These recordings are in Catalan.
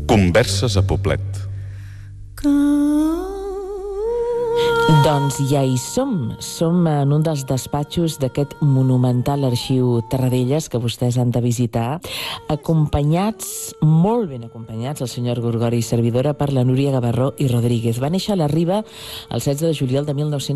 Converses a Poblet. Doncs ja hi som. Som en un dels despatxos d'aquest monumental arxiu Tarradellas que vostès han de visitar, acompanyats, molt ben acompanyats, el senyor Gorgori i servidora, per la Núria Gavarró i Rodríguez. Va néixer a la Riba el 16 de juliol de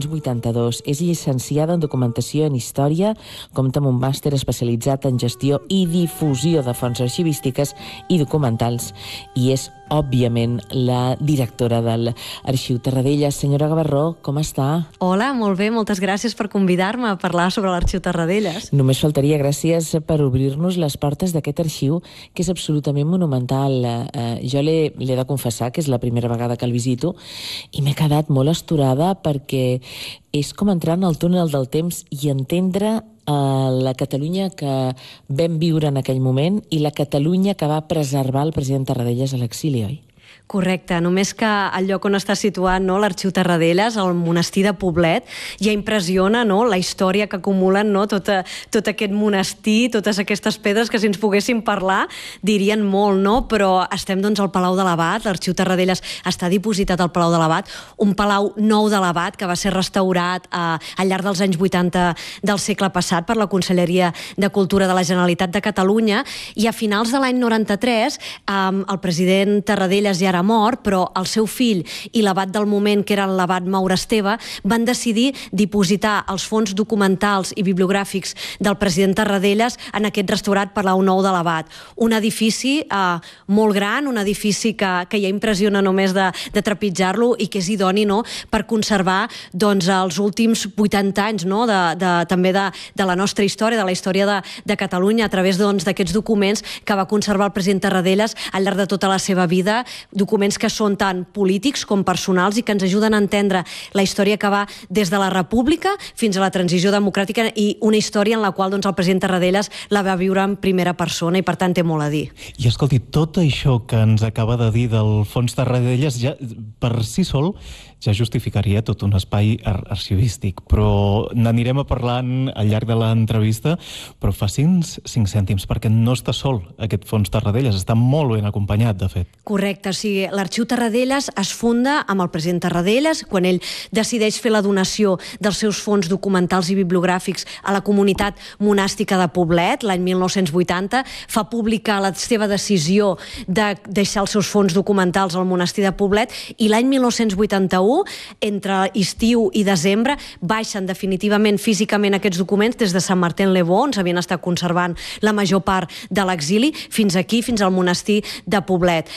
1982. És llicenciada en documentació en història, compta amb un màster especialitzat en gestió i difusió de fonts arxivístiques i documentals, i és, òbviament, la directora de l'Arxiu Tarradellas. Senyora Gavarró, com està? Hola, molt bé, moltes gràcies per convidar-me a parlar sobre l'Arxiu Tarradellas. Només faltaria. Gràcies per obrir-nos les portes d'aquest arxiu, que és absolutament monumental. Jo l'he de confessar que és la primera vegada que el visito i m'he quedat molt astorada perquè és com entrar en el túnel del temps i entendre la Catalunya que vam viure en aquell moment i la Catalunya que va preservar el president Tarradellas a l'exili, oi? Correcte, només que el lloc on està situat, no, l'Arxiu Tarradellas, el monestir de Poblet, ja impressiona, no, la història que acumulen, no, tot aquest monestir, totes aquestes pedres que si ens poguéssim parlar dirien molt, no? Però estem doncs al Palau de l'Abat. L'Arxiu Tarradellas està dipositat al Palau de l'Abat, un palau nou de l'Abat que va ser restaurat al llarg dels anys 80 del segle passat per la Conselleria de Cultura de la Generalitat de Catalunya, i a finals de l'any 93 el president Tarradellas ja era mort, però el seu fill i l'abat del moment, que era l'abat Maure Esteve, van decidir dipositar els fons documentals i bibliogràfics del president Tarradellas en aquest restaurat Palau Nou de l'Abat. Un edifici molt gran, un edifici que ja impressiona només de trepitjar-lo i que és idoni, no, per conservar doncs, els últims 80 anys, no, també de la nostra història, de la història de Catalunya, a través d'aquests documents que va conservar el president Tarradellas al llarg de tota la seva vida, documents que són tant polítics com personals i que ens ajuden a entendre la història que va des de la República fins a la transició democràtica, i una història en la qual doncs, el president Tarradellas la va viure en primera persona i per tant té molt a dir. I escolti, tot això que ens acaba de dir del fons Tarradellas ja per si sol ja justificaria tot un espai arxivístic, però n'anirem a parlant al llarg de l'entrevista, però faci'ns 5 cèntims, perquè no està sol aquest fons Tarradellas, està molt ben acompanyat, de fet. Correcte, sí. L'Arxiu Tarradellas es funda amb el president Tarradellas quan ell decideix fer la donació dels seus fons documentals i bibliogràfics a la comunitat monàstica de Poblet l'any 1980, fa pública la seva decisió de deixar els seus fons documentals al monestir de Poblet, i l'any 1981, entre estiu i desembre, baixen definitivament físicament aquests documents des de Sant Martin-le-Beau, on s'havien estat conservant la major part de l'exili, fins aquí, fins al monestir de Poblet.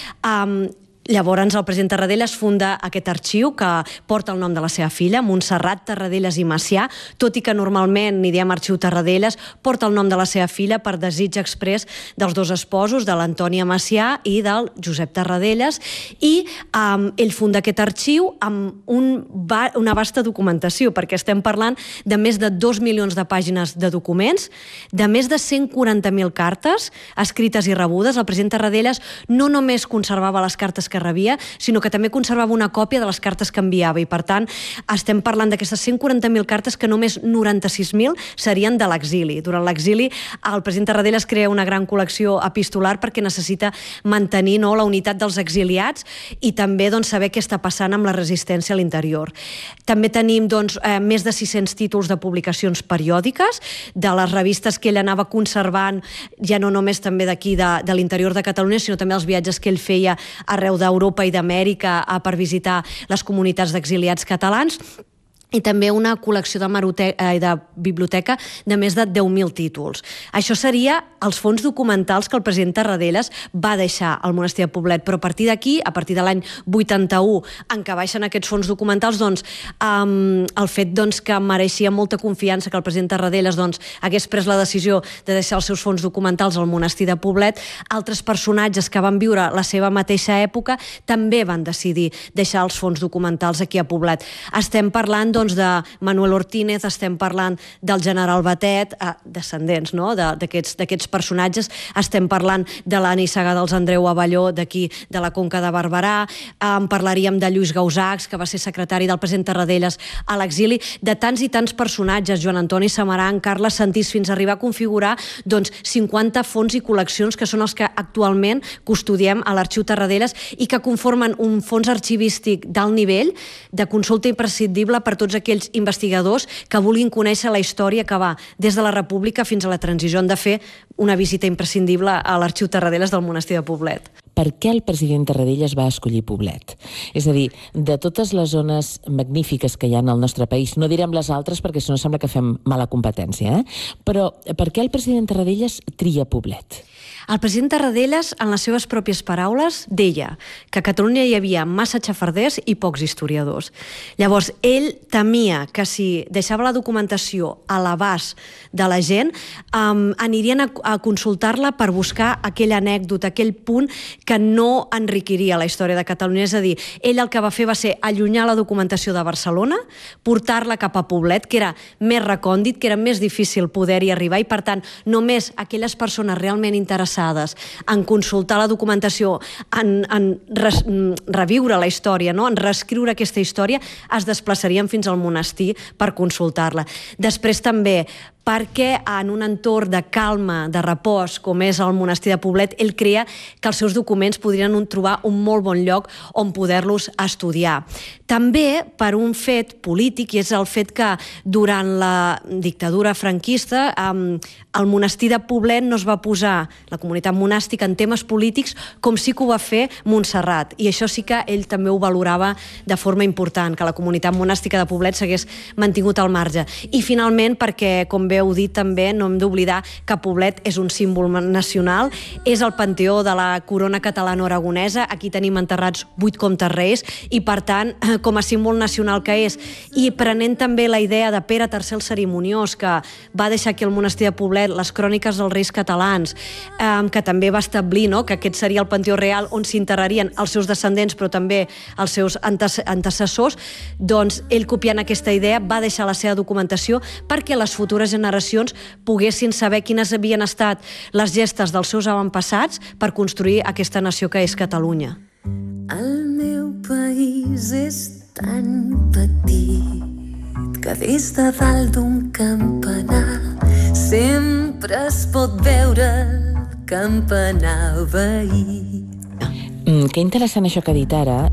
Llavors el president Tarradellas funda aquest arxiu que porta el nom de la seva filla, Montserrat Tarradellas i Macià, tot i que normalment ni diem Arxiu Tarradellas, porta el nom de la seva filla per desig exprés dels dos esposos, de l'Antònia Macià i del Josep Tarradellas, i ell funda aquest arxiu amb una vasta documentació, perquè estem parlant de més de 2 milions de pàgines de documents, de més de 140.000 cartes escrites i rebudes. El president Tarradellas no només conservava les cartes que rebia, sinó que també conservava una còpia de les cartes que enviava, i per tant estem parlant d'aquestes 140.000 cartes que només 96.000 serien de l'exili. Durant l'exili el president Tarradellas crea una gran col·lecció epistolar perquè necessita mantenir la unitat dels exiliats i també saber què està passant amb la resistència a l'interior. També tenim més de 600 títols de publicacions periòdiques de les revistes que ell anava conservant, ja no només també d'aquí de l'interior de Catalunya, sinó també els viatges que ell feia arreu d'Europa i d'Amèrica per visitar les comunitats d'exiliats catalans, i també una col·lecció de biblioteca de més de 10.000 títols. Això seria els fons documentals que el president Tarradellas va deixar al monestir de Poblet, però a partir d'aquí, a partir de l'any 81, en què baixen aquests fons documentals, el fet que mereixia molta confiança que el president Tarradellas hagués pres la decisió de deixar els seus fons documentals al monestir de Poblet, altres personatges que van viure la seva mateixa època també van decidir deixar els fons documentals aquí a Poblet. Estem parlant doncs, de Manuel Ortínez, estem parlant del general Batet, descendents, no?, d'aquests personatges, estem parlant de la nissaga dels Andreu Avelló, d'aquí, de la Conca de Barberà, parlaríem de Lluís Gausacs, que va ser secretari del president Tarradellas a l'exili, de tants i tants personatges, Joan Antoni Samaranch, Carles Santís, fins a arribar a configurar, doncs, 50 fons i col·leccions que són els que actualment custodiem a l'Arxiu Tarradellas i que conformen un fons arxivístic d'alt nivell, de consulta imprescindible per tots aquells investigadors que vulguin conèixer la història que va des de la República fins a la transició. Han de fer una visita imprescindible a l'Arxiu Tarradellas del monestir de Poblet. Per què el president Tarradellas va escollir Poblet? És a dir, de totes les zones magnífiques que hi ha al nostre país, no direm les altres perquè si no sembla que fem mala competència, però per què el president Tarradellas tria Poblet? El president Tarradellas, en les seves pròpies paraules, deia que a Catalunya hi havia massa xafarders i pocs historiadors. Llavors, ell temia que si deixava la documentació a l'abast de la gent, anirien a consultar-la per buscar aquella anècdota, aquell punt que no enriquiria la història de Catalunya. És a dir, ell el que va fer va ser allunyar la documentació de Barcelona, portar-la cap a Poblet, que era més recòndit, que era més difícil poder-hi arribar, i per tant, només aquelles persones realment interessades en consultar la documentació, en reviure la història, no?, en reescriure aquesta història, es desplaçarien fins al monestir per consultar-la. Després també, perquè en un entorn de calma, de repòs, com és el monestir de Poblet, ell creia que els seus documents podrien trobar un molt bon lloc on poder-los estudiar. També per un fet polític, i és el fet que durant la dictadura franquista el monestir de Poblet no es va posar, la comunitat monàstica, en temes polítics com sí que ho va fer Montserrat, i això sí que ell també ho valorava de forma important, que la comunitat monàstica de Poblet s'hagués mantingut al marge. I finalment perquè, com bé heu dit també, no hem d'oblidar que Poblet és un símbol nacional, és el panteó de la corona catalana-aragonesa, aquí tenim enterrats 8 comtes reis, i per tant, com a símbol nacional que és, i prenent també la idea de Pere III el Cerimoniós, que va deixar aquí al monestir de Poblet les cròniques dels reis catalans, que també va establir, no?, que aquest seria el panteó real on s'enterrarien els seus descendents, però també els seus antecessors, doncs ell, copiant aquesta idea, va deixar la seva documentació perquè les futures generacions poguessin saber quines havien estat les gestes dels seus avantpassats per construir aquesta nació que és Catalunya. El meu país és tan petit que des de dalt d'un campanar sempre es pot veure el campanar veí. Que interessant això que ha dit ara.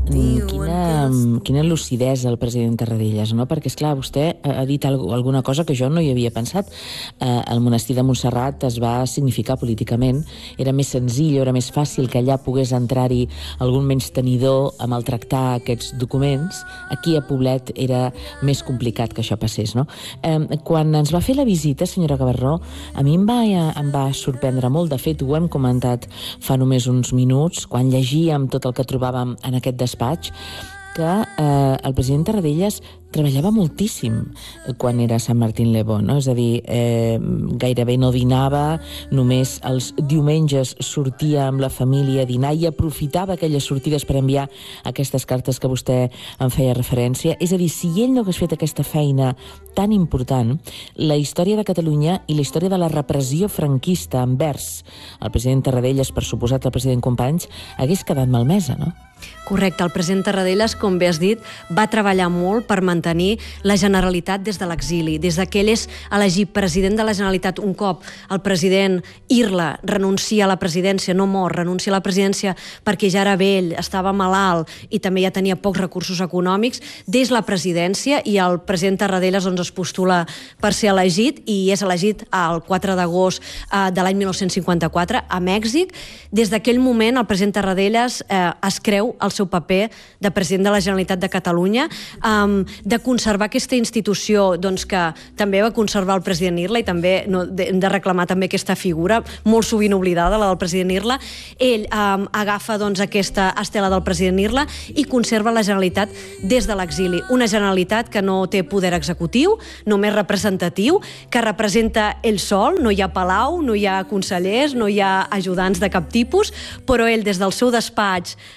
Quina lucidesa el president Tarradellas, no? Perquè, esclar, vostè ha dit alguna cosa que jo no hi havia pensat. El monestir de Montserrat es va significar políticament. Era més senzill, era més fàcil que allà pogués entrar-hi algun menystenidor a maltractar aquests documents. Aquí a Poblet era més complicat que això passés, no? Quan ens va fer la visita, senyora Gavarró, a mi em va sorprendre molt. De fet, ho hem comentat fa només uns minuts, quan llegia amb tot el que trobàvem en aquest despatx, que el president Tarradellas treballava moltíssim quan era a Sant Martín le Bon, no? És a dir, gairebé no dinava, només els diumenges sortia amb la família a dinar i aprofitava aquelles sortides per enviar aquestes cartes que vostè en feia referència. És a dir, si ell no hagués fet aquesta feina tan important, la història de Catalunya i la història de la repressió franquista envers el president Tarradellas, per suposat el president Companys, hagués quedat malmesa, no? Correcte, el president Tarradellas, com bé has dit, va treballar molt per mantenir la Generalitat des de l'exili. Des que ell és elegit president de la Generalitat, un cop el president Irla renuncia a la presidència, no mor, renuncia a la presidència perquè ja era vell, estava malalt i també ja tenia pocs recursos econòmics, des la presidència, i el president Tarradellas es postula per ser elegit, i és elegit el 4 d'agost de l'any 1954 a Mèxic. Des d'aquell moment el president Tarradellas es creu el seu paper de president de la Generalitat de Catalunya, de conservar aquesta institució que també va conservar el president Irla, i també hem de reclamar també aquesta figura molt sovint oblidada, la del president Irla. Ell agafa aquesta estela del president Irla i conserva la Generalitat des de l'exili. Una Generalitat que no té poder executiu, només representatiu, que representa ell sol, no hi ha palau, no hi ha consellers, no hi ha ajudants de cap tipus, però ell des del seu despatx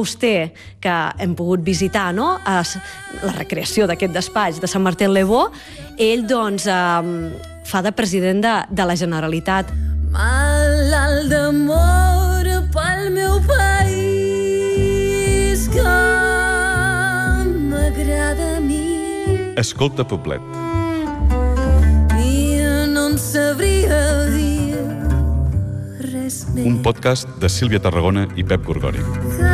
auster que hem pogut visitar, no? La recreació d'aquest despatx de Sant Martin-le-Beau, ell doncs fa de president de la Generalitat. Malalt d'amor pel meu país que m'agrada a mi. Escolta Poblet. I no en sabria dir res més. Un podcast de Sílvia Tarragona i Pep Gorgori.